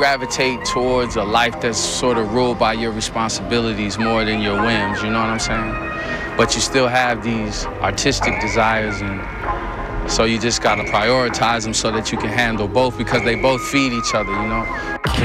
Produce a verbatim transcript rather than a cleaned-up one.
gravitate towards a life that's sort of ruled by your responsibilities more than your whims, you know what I'm saying? But you still have these artistic desires, and so you just gotta prioritize them so that you can handle both, because they both feed each other, you know?